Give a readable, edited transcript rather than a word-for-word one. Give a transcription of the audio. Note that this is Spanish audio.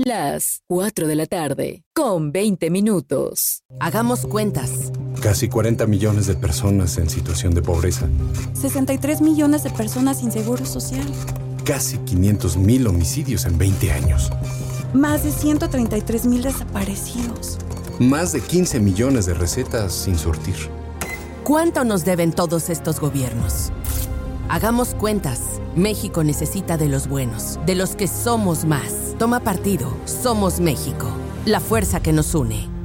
Las 4 de la tarde, con 20 minutos. Hagamos cuentas. Casi 40 millones de personas en situación de pobreza. 63 millones de personas sin seguro social. Casi 500,000 homicidios en 20 años. Más de 133,000 desaparecidos. Más de 15 millones de recetas sin surtir. ¿Cuánto nos deben todos estos gobiernos? Hagamos cuentas. México necesita de los buenos, de los que somos más. Toma partido. Somos México. La fuerza que nos une.